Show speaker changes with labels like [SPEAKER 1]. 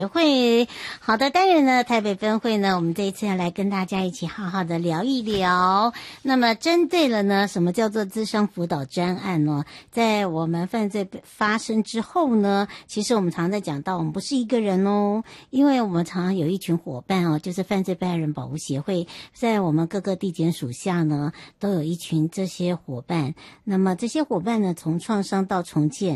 [SPEAKER 1] 会。好的，当然呢，台北分会呢，我们这一次要来跟大家一起好好的聊一聊。那么针对了呢，什么叫做咨商辅导专案呢？在我们犯罪发生之后呢，其实我们常在讲到，我们不是一个人哦，因为我们常常有一群伙伴哦，就是犯罪被害人保护协会，在我们各个地检署下呢，都有一群这些伙伴。那么这些伙伴呢，从创伤到重建，